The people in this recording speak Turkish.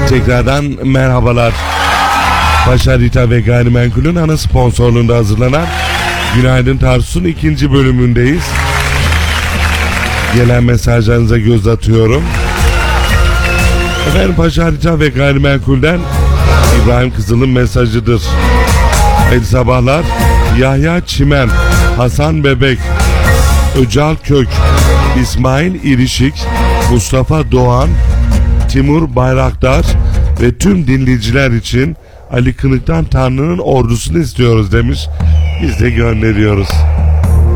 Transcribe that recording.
Tekrardan merhabalar. Paşa Harita ve Gayrimenkul'ün ana sponsorluğunda hazırlanan Günaydın Tarsus'un 2. bölümündeyiz. Gelen mesajlarınıza göz atıyorum. Efendim, Paşa Harita ve Gayrimenkul'den İbrahim Kızıl'ın mesajıdır. El sabahlar. Yahya Çimen, Hasan Bebek, Öcal Kök, İsmail İrişik, Mustafa Doğan, Timur Bayraktar ve tüm dinleyiciler için Ali Kınık'tan Tanrı'nın ordusunu istiyoruz demiş. Biz de gönderiyoruz.